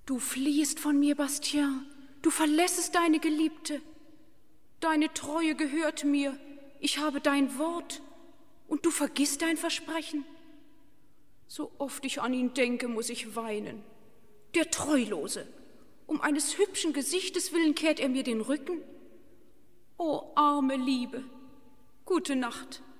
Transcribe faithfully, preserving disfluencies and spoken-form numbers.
Du fliehst von mir, Bastien, du verlässest deine Geliebte. Deine Treue gehört mir, ich habe dein Wort und du vergisst dein Versprechen. So oft ich an ihn denke, muss ich weinen. Der Treulose, um eines hübschen Gesichtes willen kehrt er mir den Rücken. O arme Liebe, gute Nacht.